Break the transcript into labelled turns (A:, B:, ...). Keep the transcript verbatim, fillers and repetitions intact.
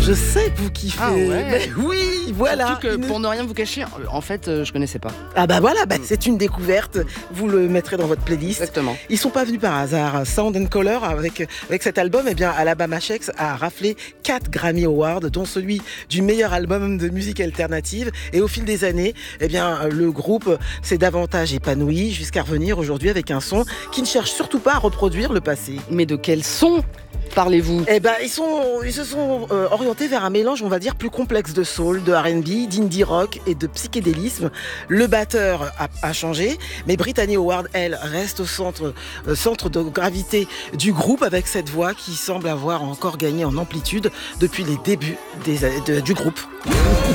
A: Je sais que vous kiffez.
B: Ah ouais.
A: Mais oui, voilà.
B: Surtout que
A: Une-
B: pour ne rien vous cacher, en fait, euh, je connaissais pas.
A: Ah bah voilà, bah, c'est une découverte. Vous le mettrez dans votre playlist.
B: Exactement.
A: Ils sont pas venus par hasard. Sound and Color, avec, avec cet album, eh bien, Alabama Shakes a raflé quatre Grammy Awards, dont celui du meilleur album de musique alternative. Et au fil des années, eh bien, le groupe s'est davantage épanoui jusqu'à revenir aujourd'hui avec un son qui ne cherche surtout pas à reproduire le passé.
B: Mais de quel son parlez-vous?
A: Eh ben, ils, sont, ils se sont euh, orientés vers un mélange, on va dire, plus complexe de soul, de R and B, d'indie rock et de psychédélisme. Le batteur a, a changé, mais Brittany Howard, elle, reste au centre, euh, centre de gravité du groupe avec cette voix qui semble avoir encore gagné en amplitude depuis les débuts des, de- du groupe.